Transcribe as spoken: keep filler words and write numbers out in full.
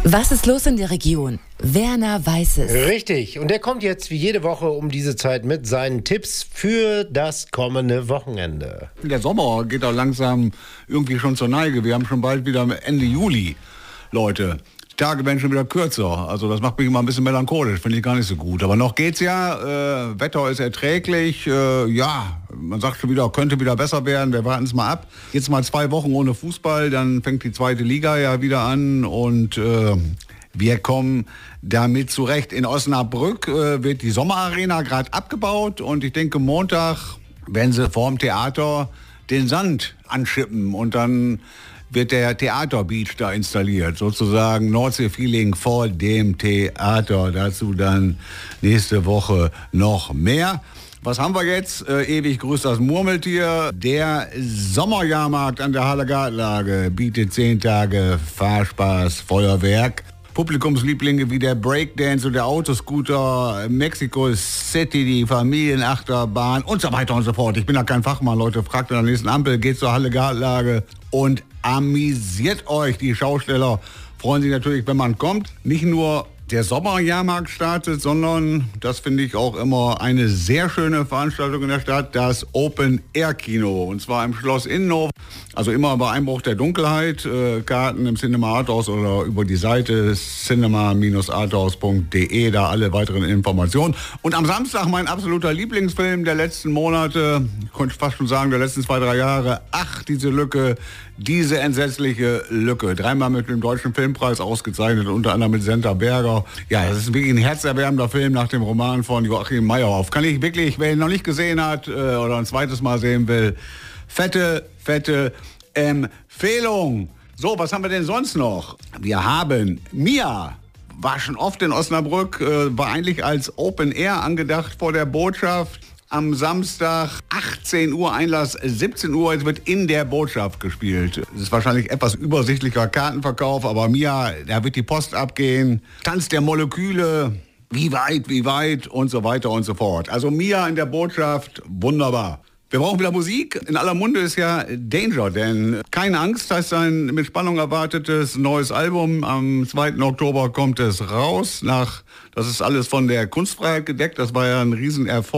Was ist los in der Region? Werner weiß es. Richtig. Und der kommt jetzt wie jede Woche um diese Zeit mit seinen Tipps für das kommende Wochenende. Der Sommer geht auch langsam irgendwie schon zur Neige. Wir haben schon bald wieder Ende Juli, Leute. Die Tage werden schon wieder kürzer. Also das macht mich immer ein bisschen melancholisch, finde ich gar nicht so gut. Aber noch geht's ja. Äh, Wetter ist erträglich. Äh, ja, man sagt schon wieder, könnte wieder besser werden. Wir warten es mal ab. Jetzt mal zwei Wochen ohne Fußball, dann fängt die zweite Liga ja wieder an und äh, wir kommen damit zurecht. In Osnabrück äh, wird die Sommerarena gerade abgebaut und ich denke, Montag werden sie vorm Theater den Sand anschippen und dann wird der Theaterbeach da installiert, sozusagen Nordsee-Feeling vor dem Theater. Dazu dann nächste Woche noch mehr. Was haben wir jetzt? Äh, ewig grüßt das Murmeltier. Der Sommerjahrmarkt an der Halle-Gartlage bietet zehn Tage Fahrspaß, Feuerwerk. Publikumslieblinge wie der Breakdance und der Autoscooter, Mexico City, die Familienachterbahn und so weiter und so fort. Ich bin da kein Fachmann, Leute. Fragt an der nächsten Ampel, geht zur Halle-Gartlage und amüsiert euch. Die Schausteller freuen sich natürlich, wenn man kommt. Nicht nur der Sommerjahrmarkt startet, sondern, das finde ich auch immer eine sehr schöne Veranstaltung in der Stadt, das Open-Air-Kino. Und zwar im Schloss Innenhof, also immer bei Einbruch der Dunkelheit. Äh, Karten im Cinema Arthouse oder über die Seite cinema Bindestrich arthouse punkt de, da alle weiteren Informationen. Und am Samstag mein absoluter Lieblingsfilm der letzten Monate, ich konnte fast schon sagen, der letzten zwei, drei Jahre. Ach, diese Lücke, diese entsetzliche Lücke. Dreimal mit dem Deutschen Filmpreis ausgezeichnet, unter anderem mit Senta Berger. Ja, das ist wirklich ein herzerwärmender Film nach dem Roman von Joachim Meyerhoff. Kann ich wirklich, wer ihn noch nicht gesehen hat äh, oder ein zweites Mal sehen will, fette, fette Empfehlung. So, was haben wir denn sonst noch? Wir haben Mia. War schon oft in Osnabrück, äh, war eigentlich als Open Air angedacht vor der Botschaft. Am Samstag achtzehn Uhr Einlass, siebzehn Uhr, es wird in der Botschaft gespielt. Es ist wahrscheinlich etwas übersichtlicher Kartenverkauf, aber Mia, da wird die Post abgehen. Tanz der Moleküle, wie weit, wie weit und so weiter und so fort. Also Mia in der Botschaft, wunderbar. Wir brauchen wieder Musik. In aller Munde ist ja Danger, denn Keine Angst heißt sein mit Spannung erwartetes neues Album. Am zweiten Oktober kommt es raus. Nach, das ist alles von der Kunstfreiheit gedeckt. Das war ja ein Riesenerfolg.